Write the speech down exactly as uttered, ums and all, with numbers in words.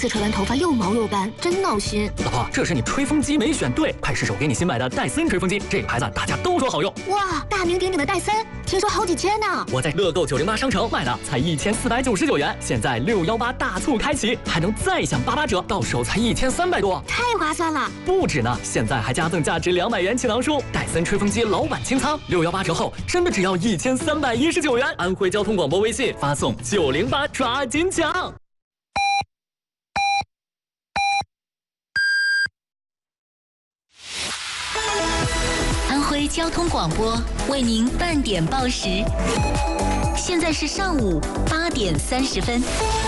自吹完头发又毛又斑，真闹心。 老婆，这是你吹风机没选对，快试试我给你新买的戴森吹风机，这个牌子大家都说好用。 哇，大名鼎鼎的戴森，听说好几千呢。 我在乐购九零八商城买的，才一千四百九十九元，现在六幺八大促开启，还能再享八八折，到手才一千三百多， 太划算了。 不止呢，现在还加赠价值两百元气囊书，戴森吹风机老板清仓，六幺八折后真的只要一千三百一十九元。安徽交通广播微信发送九零八抓紧抢。 安徽交通广播为您半点报时，现在是上午八点三十分。